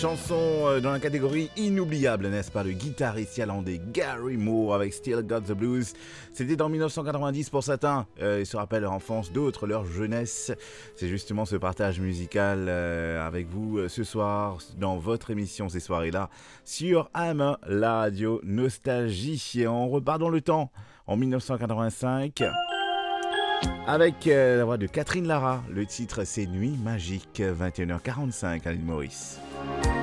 chanson dans la catégorie inoubliable, n'est-ce pas, le guitariste irlandais Gary Moore avec Still Got the Blues. C'était en 1990 pour certains, ils se rappellent leur enfance, d'autres leur jeunesse. C'est justement ce partage musical avec vous ce soir dans votre émission ces soirées-là sur AM1, la radio Nostalgie. Et on repart dans le temps en 1985 avec la voix de Catherine Lara. Le titre c'est Nuit Magique, 21h45 à l'île Maurice.